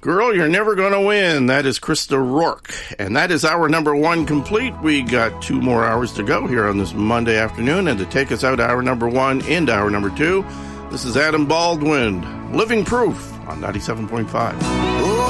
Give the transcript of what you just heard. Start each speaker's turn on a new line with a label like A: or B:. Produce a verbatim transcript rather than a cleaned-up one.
A: Girl, You're Never Gonna Win. That is Krista Rourke. And that is hour number one complete. We got two more hours to go here on this Monday afternoon. And to take us out hour number one into hour number two, this is Adam Baldwin, Living Proof on ninety-seven point five.